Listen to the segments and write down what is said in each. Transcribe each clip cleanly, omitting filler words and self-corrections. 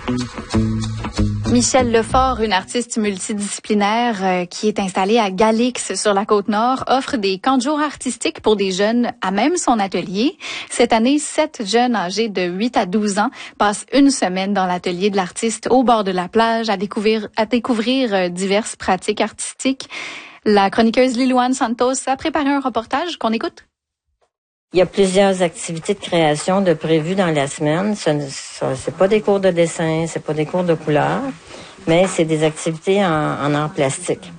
Michel Lefort, une artiste multidisciplinaire qui est installée à Galix sur la Côte-Nord, offre des camps de jour artistiques pour des jeunes à même son atelier. Cette année, 7 jeunes âgés de 8 à 12 ans passent une semaine dans l'atelier de l'artiste au bord de la plage à découvrir diverses pratiques artistiques. La chroniqueuse Lilouane Santos a préparé un reportage qu'on écoute. Il y a plusieurs activités de création de prévues dans la semaine. C'est pas des cours de dessin, c'est pas des cours de couleur, mais c'est des activités en art plastique.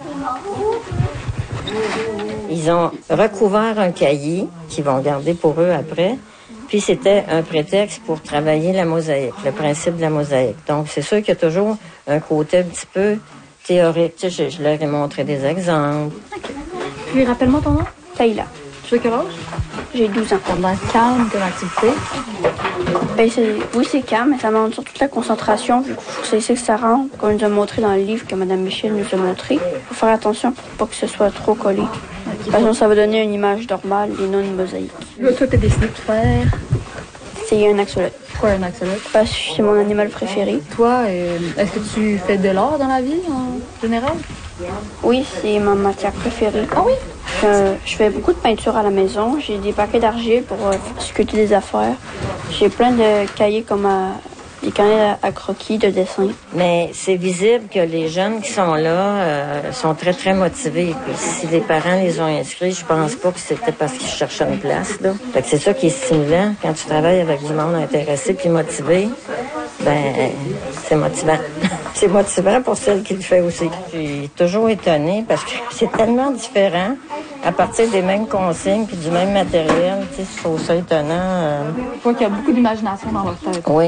Ils ont recouvert un cahier qu'ils vont garder pour eux après. Puis c'était un prétexte pour travailler la mosaïque, le principe de la mosaïque. Donc c'est sûr qu'il y a toujours un côté un petit peu théorique. Tu sais, je leur ai montré des exemples. Okay. Puis rappelle-moi ton nom. Taïla. Tu as quel âge? J'ai 12 ans. Ça a l'air calme comme activité? Oui, c'est calme, mais ça demande surtout la concentration. C'est ici que ça rentre, comme nous a montré dans le livre que Mme Michel nous a montré. Il faut faire attention pour pas que ce soit trop collé. Parce que ça va donner une image normale et non une mosaïque. Là, toi, t'as décidé de faire? C'est un axolote. Pourquoi un axolote? Parce que c'est mon animal préféré. Toi, est-ce que tu fais de l'art dans la vie, en général? Oui, c'est ma matière préférée. Ah oui? Je fais beaucoup de peinture à la maison. J'ai des paquets d'argile pour sculpter des affaires. J'ai plein de cahiers comme des cahiers à croquis, de dessin. Mais c'est visible que les jeunes qui sont là sont très, très motivés. Puis si les parents les ont inscrits, je pense pas que c'était parce qu'ils cherchaient une place, là. Fait que c'est ça qui est stimulant. Quand tu travailles avec du monde intéressé puis motivé, c'est motivant. C'est motivant pour celle qui le fait aussi. Je suis toujours étonnée parce que c'est tellement différent. À partir des mêmes consignes puis du même matériel, tu sais, je trouve ça étonnant. Je vois qu'il y a beaucoup d'imagination dans leur tête. Oui.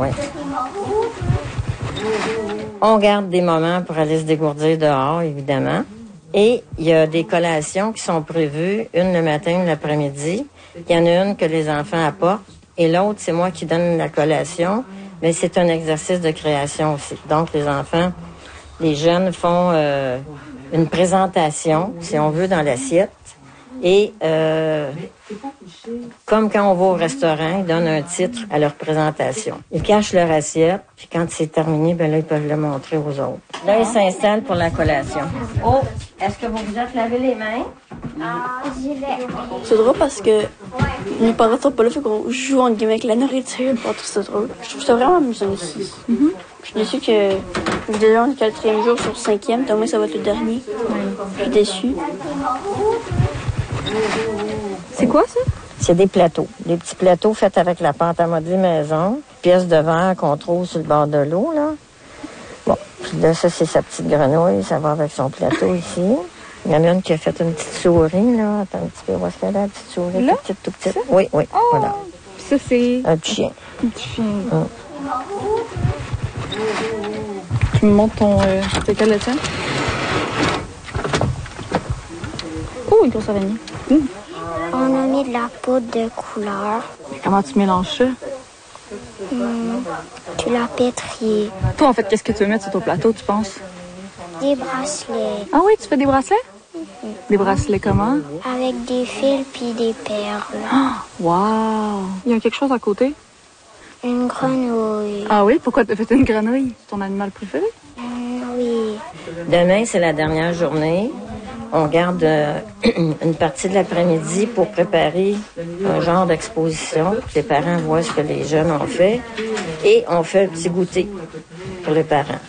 On garde des moments pour aller se dégourdir dehors, évidemment. Et il y a des collations qui sont prévues, une le matin, une l'après-midi. Il y en a une que les enfants apportent et l'autre, c'est moi qui donne la collation. Mais c'est un exercice de création aussi. Donc, les enfants, les jeunes font une présentation, si on veut, dans l'assiette. Et comme quand on va au restaurant, ils donnent un titre à leur présentation. Ils cachent leur assiette, puis quand c'est terminé, là, ils peuvent le montrer aux autres. Là, ils s'installent pour la collation. Oh, est-ce que vous vous êtes lavé les mains? C'est drôle parce que mes parents sont pas là, fait qu'on joue en guillemets avec la nourriture pour tout ça drôle. Je trouve ça vraiment amusant ici. Je suis déçue que je suis déjà le 4e jour sur 5e, tant moins ça va être le dernier. Je suis déçue. C'est quoi ça? C'est des plateaux. Des petits plateaux faits avec la pâte à modeler maison. Pièces de verre qu'on trouve sur le bord de l'eau, là. Bon, puis là, ça, c'est sa petite grenouille. Ça va avec son plateau ici. Il y en a une qui a fait une petite souris, là. Attends un petit peu, où est-ce qu'elle a, la petite souris? Là? Tout petite. Oui, oh, voilà. Ça, c'est... Un petit chien. Un petit chien. Tu me montres ton... c'est quel le tien? Oh, une grosse araignée. On a mis de la poudre de couleur. Comment tu mélanges ça? Tu l'as pétri. Toi, en fait, qu'est-ce que tu veux mettre sur ton plateau, tu penses? Des bracelets. Ah oui, tu fais des bracelets? Des bracelets comment? Avec des fils puis des perles. Oh, wow! Il y a quelque chose à côté? Une grenouille. Ah oui? Pourquoi t'as fait une grenouille? C'est ton animal préféré? Oui. Demain, c'est la dernière journée. On garde une partie de l'après-midi pour préparer un genre d'exposition. Les parents voient ce que les jeunes ont fait. Et on fait un petit goûter pour les parents.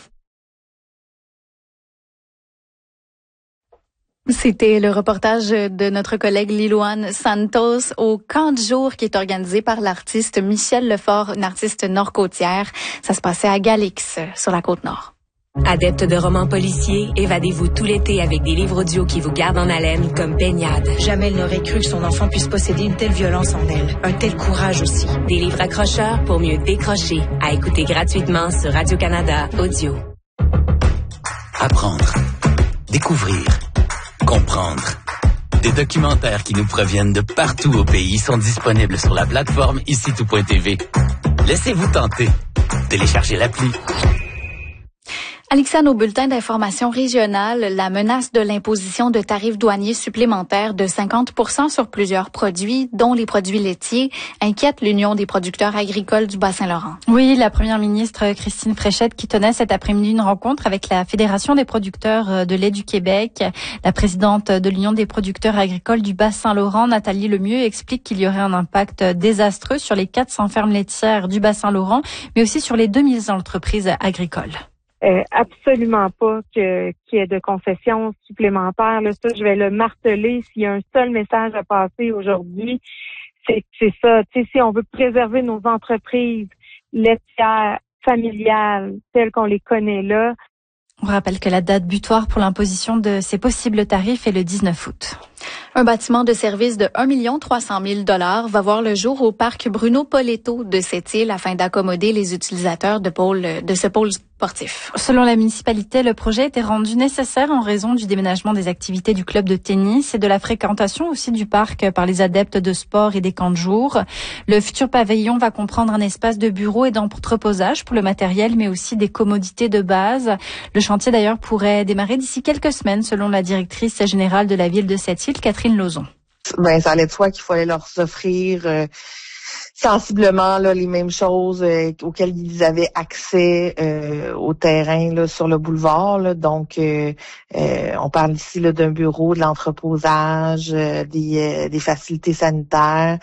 C'était le reportage de notre collègue Lilouane Santos au camp de jour qui est organisé par l'artiste Michel Lefort, une artiste nord-côtière. Ça se passait à Galix, sur la Côte-Nord. Adepte de romans policiers, évadez-vous tout l'été avec des livres audio qui vous gardent en haleine comme Baignade. Jamais elle n'aurait cru que son enfant puisse posséder une telle violence en elle. Un tel courage aussi. Des livres accrocheurs pour mieux décrocher. À écouter gratuitement sur Radio-Canada Audio. Apprendre. Découvrir. Comprendre. Des documentaires qui nous proviennent de partout au pays sont disponibles sur la plateforme icitout.tv. Laissez-vous tenter. Téléchargez l'appli. Alexandre, au bulletin d'information régionale, la menace de l'imposition de tarifs douaniers supplémentaires de 50% sur plusieurs produits, dont les produits laitiers, inquiète l'Union des producteurs agricoles du Bas-Saint-Laurent. Oui, la première ministre Christine Fréchette qui tenait cet après-midi une rencontre avec la Fédération des producteurs de lait du Québec. La présidente de l'Union des producteurs agricoles du Bas-Saint-Laurent, Nathalie Lemieux, explique qu'il y aurait un impact désastreux sur les 400 fermes laitières du Bas-Saint-Laurent, mais aussi sur les 2000 entreprises agricoles. Absolument pas qu'il y ait de concessions supplémentaires. Là, ça, je vais le marteler. S'il y a un seul message à passer aujourd'hui, c'est ça. Tu sais, si on veut préserver nos entreprises laitières, familiales, telles qu'on les connaît là. On rappelle que la date butoir pour l'imposition de ces possibles tarifs est le 19 août. Un bâtiment de service de 1 300 000 $ va voir le jour au parc Bruno Poletto de cette île afin d'accommoder les utilisateurs de ce pôle sportif. Selon la municipalité, le projet était rendu nécessaire en raison du déménagement des activités du club de tennis et de la fréquentation aussi du parc par les adeptes de sport et des camps de jour. Le futur pavillon va comprendre un espace de bureau et d'entreposage pour le matériel, mais aussi des commodités de base. Le chantier d'ailleurs pourrait démarrer d'ici quelques semaines, selon la directrice générale de la ville de cette île, Catherine Lauzon. Ça allait de soi qu'il fallait leur offrir sensiblement là, les mêmes choses auxquelles ils avaient accès au terrain là, sur le boulevard. Là. Donc, on parle ici là, d'un bureau, de l'entreposage, des facilités sanitaires.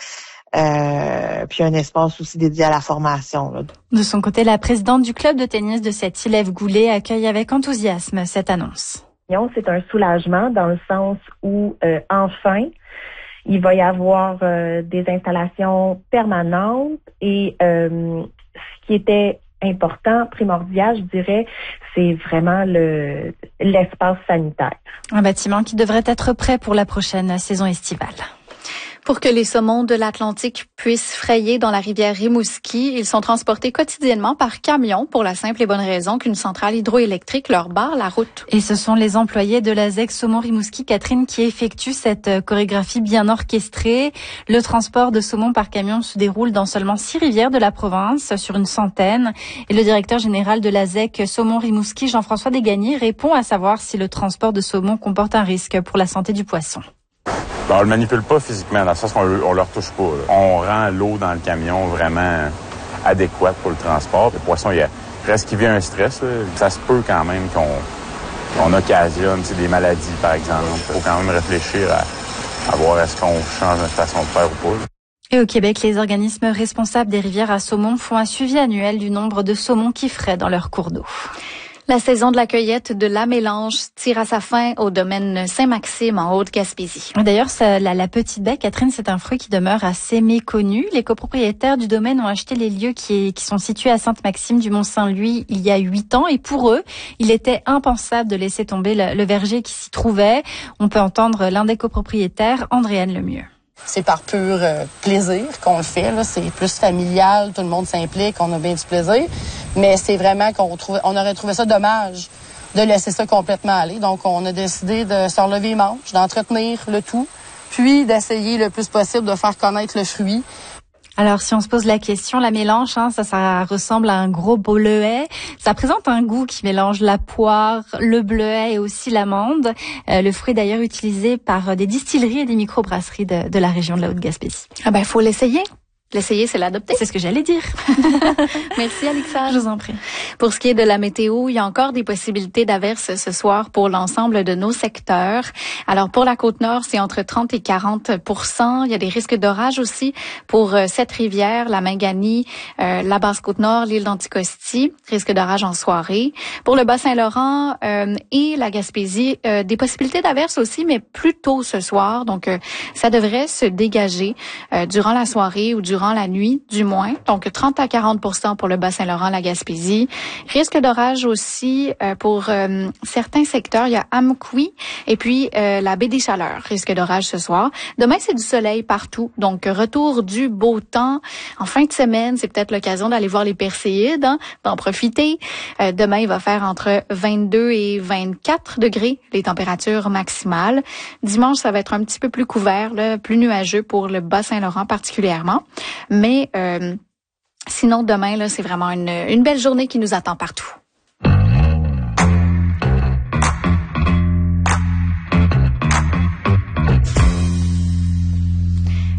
Puis un espace aussi dédié à la formation. Là. De son côté, la présidente du club de tennis de cette île, Ève Goulet, accueille avec enthousiasme cette annonce. C'est un soulagement dans le sens où, enfin, il va y avoir des installations permanentes et ce qui était important, primordial, je dirais, c'est vraiment l'espace sanitaire. Un bâtiment qui devrait être prêt pour la prochaine saison estivale. Pour que les saumons de l'Atlantique puissent frayer dans la rivière Rimouski, ils sont transportés quotidiennement par camion pour la simple et bonne raison qu'une centrale hydroélectrique leur barre la route. Et ce sont les employés de la ZEC Saumon Rimouski, Catherine, qui effectuent cette chorégraphie bien orchestrée. Le transport de saumon par camion se déroule dans seulement 6 rivières de la province, sur une centaine. Et le directeur général de la ZEC Saumon Rimouski, Jean-François Desgagnés, répond à savoir si le transport de saumon comporte un risque pour la santé du poisson. On le manipule pas physiquement, dans le sens qu'on leur touche pas. Là. On rend l'eau dans le camion vraiment adéquate pour le transport. Le poisson, il reste qu'il vit un stress. Là. Ça se peut quand même qu'on occasionne des maladies, par exemple. Il faut quand même réfléchir à voir est-ce qu'on change notre façon de faire ou pas. Là. Et au Québec, les organismes responsables des rivières à saumon font un suivi annuel du nombre de saumons qui fraient dans leurs cours d'eau. La saison de la cueillette de la mélange tire à sa fin au domaine Saint-Maxime en Haute-Gaspésie. D'ailleurs, la petite baie, Catherine, c'est un fruit qui demeure assez méconnu. Les copropriétaires du domaine ont acheté les lieux qui sont situés à Sainte-Maxime du Mont-Saint-Louis il y a 8 ans. Et pour eux, il était impensable de laisser tomber le verger qui s'y trouvait. On peut entendre l'un des copropriétaires, Andréane Lemieux. C'est par pur plaisir qu'on le fait. Là. C'est plus familial, tout le monde s'implique, on a bien du plaisir. Mais c'est vraiment on aurait trouvé ça dommage de laisser ça complètement aller. Donc, on a décidé de se relever les manches, d'entretenir le tout, puis d'essayer le plus possible de faire connaître le fruit. Alors, si on se pose la question, la mélange, ça ressemble à un gros bleuet. Ça présente un goût qui mélange la poire, le bleuet et aussi l'amande. Le fruit est d'ailleurs utilisé par des distilleries et des microbrasseries de la région de la Haute-Gaspésie. Ah ben, faut l'essayer. L'essayer, c'est l'adopter. C'est ce que j'allais dire. Merci, Alexandre. Je vous en prie. Pour ce qui est de la météo, il y a encore des possibilités d'averses ce soir pour l'ensemble de nos secteurs. Alors, pour la Côte-Nord, c'est entre 30 et 40%. Il y a des risques d'orage aussi pour Sept-Rivières, la Mingani, la Basse-Côte-Nord, l'île d'Anticosti. Risque d'orage en soirée. Pour le Bas-Saint-Laurent et la Gaspésie, des possibilités d'averses aussi, mais plus tôt ce soir. Donc, ça devrait se dégager durant la soirée ou durant la nuit, du moins. Donc, 30 à 40% pour le Bas-Saint-Laurent, la Gaspésie. Risque d'orage aussi pour certains secteurs. Il y a Amqui et puis la baie des Chaleurs. Risque d'orage ce soir. Demain, c'est du soleil partout. Donc, retour du beau temps. En fin de semaine, c'est peut-être l'occasion d'aller voir les Perséides, d'en profiter. Demain, il va faire entre 22 et 24 degrés, les températures maximales. Dimanche, ça va être un petit peu plus couvert, là, plus nuageux pour le Bas-Saint-Laurent particulièrement. Mais sinon, demain, là, c'est vraiment une belle journée qui nous attend partout.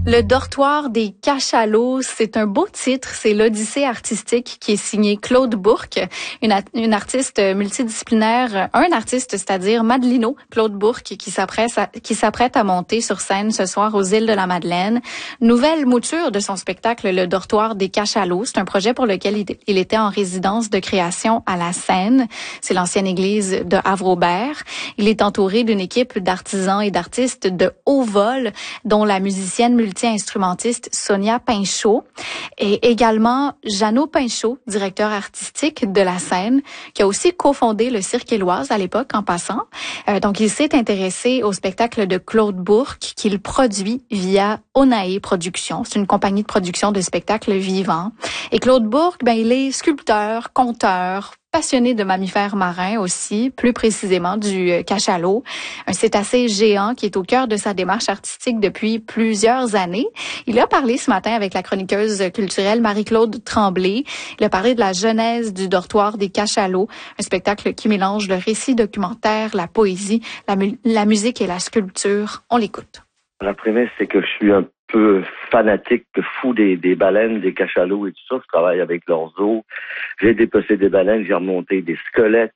Le dortoir des cachalots, c'est un beau titre. C'est l'Odyssée artistique qui est signé Claude Bourque, une artiste multidisciplinaire, un artiste, c'est-à-dire Madelino, Claude Bourque, qui s'apprête à monter sur scène ce soir aux îles de la Madeleine. Nouvelle mouture de son spectacle Le dortoir des cachalots. C'est un projet pour lequel il était en résidence de création à la Seine. C'est l'ancienne église de Havre-Aubert. Il est entouré d'une équipe d'artisans et d'artistes de haut vol, dont la musicienne multi-instrumentiste Sonia Pinchot et également Jeannot Pinchot, directeur artistique de la Seine, qui a aussi cofondé le Cirque Éloise à l'époque en passant. Donc il s'est intéressé au spectacle de Claude Bourque qu'il produit via Onae Productions. C'est une compagnie de production de spectacles vivants. Et Claude Bourque, il est sculpteur, conteur, passionné de mammifères marins aussi, plus précisément du cachalot, un cétacé géant qui est au cœur de sa démarche artistique depuis plusieurs années. Il a parlé ce matin avec la chroniqueuse culturelle Marie-Claude Tremblay. Il a parlé de la genèse du dortoir des cachalots, un spectacle qui mélange le récit documentaire, la poésie, la musique et la sculpture. On l'écoute. La prémisse, c'est que je suis un peu fanatique, fou des baleines, des cachalots et tout ça. Je travaille avec leurs os. J'ai dépecé des baleines, j'ai remonté des squelettes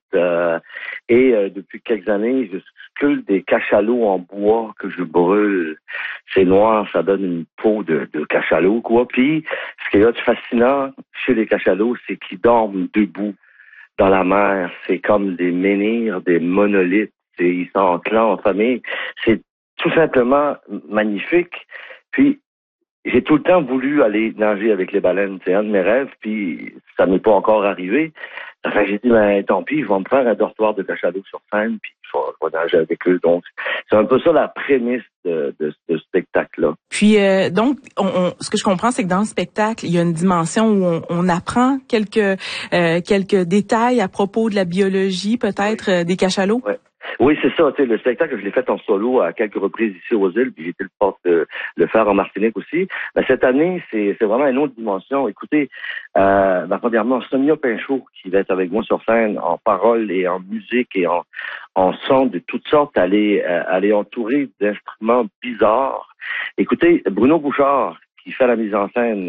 et depuis quelques années, je sculpte des cachalots en bois que je brûle. C'est noir, ça donne une peau de cachalot, quoi. Puis, ce qu'il y a de fascinant chez les cachalots, c'est qu'ils dorment debout dans la mer. C'est comme des menhirs, des monolithes. Ils sont en clan, en famille. C'est tout simplement magnifique. Puis, j'ai tout le temps voulu aller nager avec les baleines. C'est un de mes rêves, puis ça m'est pas encore arrivé. Enfin, j'ai dit, tant pis, je vais me faire un dortoir de cachalots sur scène, puis je vais nager avec eux. Donc, c'est un peu ça la prémisse de ce spectacle-là. Puis, donc, ce que je comprends, c'est que dans le spectacle, il y a une dimension où on apprend quelques détails à propos de la biologie, peut-être, des cachalots. Ouais. Oui, c'est ça. Tu sais, le spectacle, je l'ai fait en solo à quelques reprises ici aux îles, puis j'ai été le porte de le faire en Martinique aussi. Cette année, c'est vraiment une autre dimension. Écoutez, premièrement, Sonia Pinchot, qui va être avec moi sur scène en paroles et en musique et en son de toutes sortes, elle est entourée d'instruments bizarres. Écoutez, Bruno Bouchard, qui fait la mise en scène,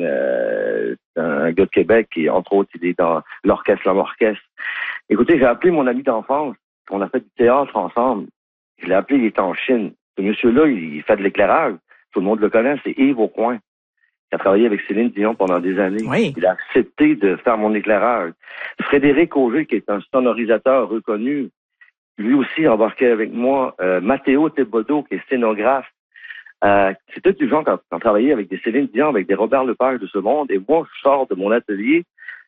un gars de Québec, et entre autres, il est dans l'orchestre, l'Orchestre. Écoutez, j'ai appelé mon ami d'enfance. On a fait du théâtre ensemble. Je l'ai appelé, il est en Chine. Ce monsieur-là, il fait de l'éclairage. Tout le monde le connaît, c'est Yves Aucoin. Il a travaillé avec Céline Dion pendant des années. Oui. Il a accepté de faire mon éclairage. Frédéric Auger, qui est un sonorisateur reconnu, lui aussi embarquait avec moi. Mathéo Thébodeau, qui est scénographe. C'est tout du genre quand on travaillait avec des Céline Dion, avec des Robert Lepage de ce monde. Et moi, je sors de mon atelier.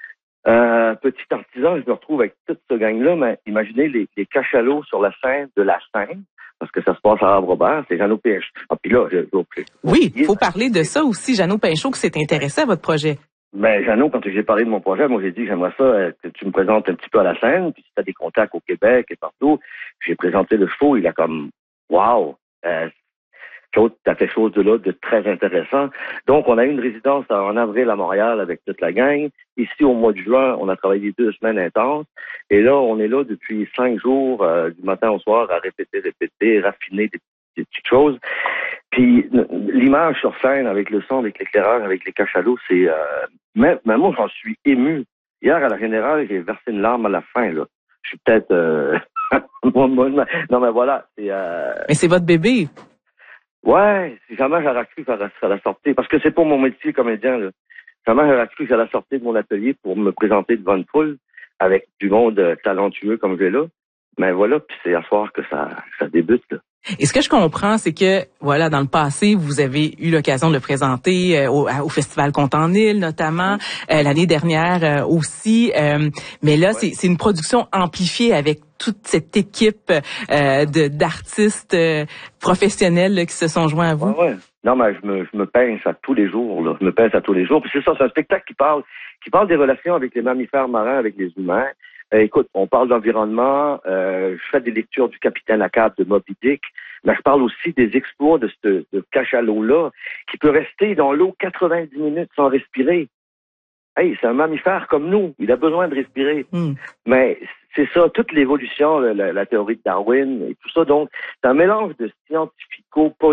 Petit artisan, je me retrouve avec toute ce gang-là, mais imaginez les cachalots sur la scène de la Seine, parce que ça se passe à Havre-Aubert, c'est Jeannot Pinchot. Puis là, oui, il faut parler de ça aussi, Jeannot Pinchot, qui s'est intéressé à votre projet. Jeannot, quand j'ai parlé de mon projet, moi j'ai dit j'aimerais ça que tu me présentes un petit peu à la scène, puis si tu as des contacts au Québec et partout, j'ai présenté le show, il a comme wow, Claude, t'as quelque chose de très intéressant. Donc, on a eu une résidence en avril à Montréal avec toute la gang. Ici, au mois de juin, on a travaillé 2 semaines intenses. Et là, on est là depuis 5 jours, du matin au soir, à répéter, raffiner des petites choses. Puis, l'image sur scène, avec le son, avec l'éclairage, avec les cachalots, c'est... même moi, j'en suis ému. Hier, à la Générale, j'ai versé une larme à la fin, là. Je suis peut-être... non, mais voilà. Mais c'est votre bébé. Ouais, jamais j'aurais cru qu'à la sortie, parce que c'est pour mon métier comédien, là. Jamais j'aurais cru qu'à la sortie de mon atelier pour me présenter devant une foule avec du monde talentueux comme j'ai là. Mais voilà, puis c'est à soir que ça débute, là. Et ce que je comprends, c'est que, voilà, dans le passé, vous avez eu l'occasion de le présenter au Festival Conte en Île, notamment, l'année dernière aussi. Mais là, c'est une production amplifiée avec toute cette équipe d'artistes professionnels là, qui se sont joints à vous. Ouais. Non, mais je me pince à tous les jours, là. Je me pince à tous les jours. Puis c'est ça, c'est un spectacle qui parle des relations avec les mammifères marins, avec les humains. Écoute, on parle d'environnement, je fais des lectures du Capitaine Ahab de Moby Dick, mais je parle aussi des exploits de ce cachalot-là, qui peut rester dans l'eau 90 minutes sans respirer. Hey, c'est un mammifère comme nous, il a besoin de respirer. Mais c'est ça, toute l'évolution, la théorie de Darwin et tout ça, donc c'est un mélange de scientifico-poétique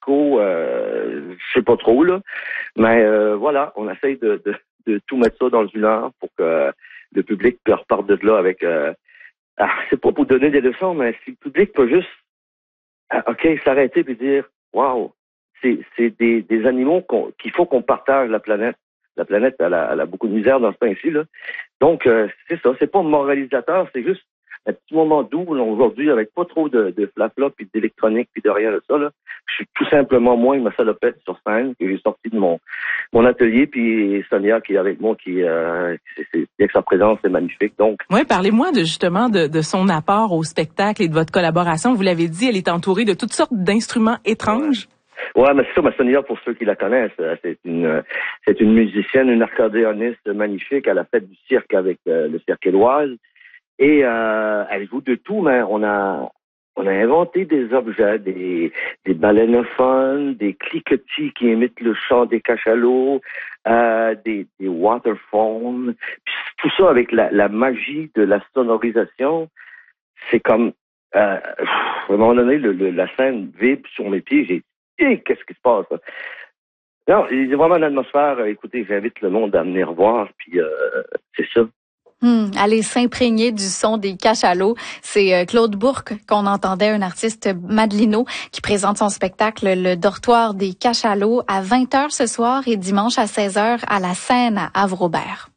musicaux, je sais pas trop, là. Mais voilà, on essaye de tout mettre ça dans une heure pour que le public reparte de là avec... c'est pas pour donner des leçons, mais si le public peut juste s'arrêter et dire « Wow, c'est des animaux qu'il faut qu'on partage la planète. » La planète, elle a beaucoup de misère dans ce temps-ci, là. Donc, c'est ça. C'est pas moralisateur, c'est juste un petit moment doux, là, aujourd'hui, avec pas trop de flafla, puis d'électronique, puis de rien de ça, là. Je suis tout simplement moi et ma salopette sur scène, que j'ai sorti de mon atelier, puis Sonia qui est avec moi, avec sa présence, c'est magnifique. Donc. Oui, parlez-moi justement de son apport au spectacle et de votre collaboration. Vous l'avez dit, elle est entourée de toutes sortes d'instruments étranges. Ouais, mais c'est ça, ma Sonia, pour ceux qui la connaissent, c'est une musicienne, une accordéoniste magnifique. Elle a fait du cirque avec le Cirque Éloise. Et elle joue de tout, mais on a inventé des objets, des baleinophones, des cliquetis qui imitent le chant des cachalots, des waterphones. Puis tout ça avec la magie de la sonorisation. C'est comme à un moment donné, la scène vibre sur mes pieds. J'ai dit, qu'est-ce qui se passe là? Non, il y a vraiment une atmosphère. Écoutez, j'invite le monde à venir voir, puis c'est ça. Aller s'imprégner du son des cachalots. C'est Claude Bourque qu'on entendait, un artiste madelino qui présente son spectacle Le Dortoir des cachalots à 20h ce soir et dimanche à 16h à la Seine à Havre-Aubert.